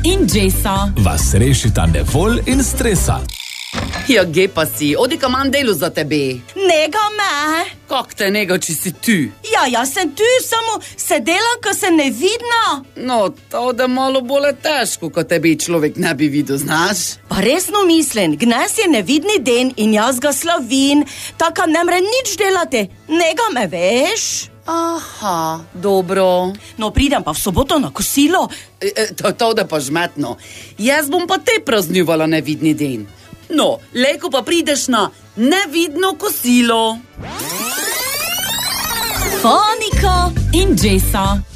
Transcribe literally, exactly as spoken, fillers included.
in Jessa vas rešita nevolj in stresa. Ja, gej pa si, odi kam imam delo za tebe. Nega me. Kak te nega, če si tu? Ja, jaz sem tu, samo sedela, ko sem nevidna. No, to da malo bolj težko, ko tebi človek ne bi videl, znaš? Pa resno mislim, gnes je nevidni den in jaz ga slavim, taka ne mre nič delati. Nega me, veš? Aha, dobro. No, pridem pa v soboto na kosilo. E, e, to, to da pa žmetno. Jaz bom pa te praznovala nevidni den. No, lejko pa prideš na nevidno kosilo. Fonika in Jessa.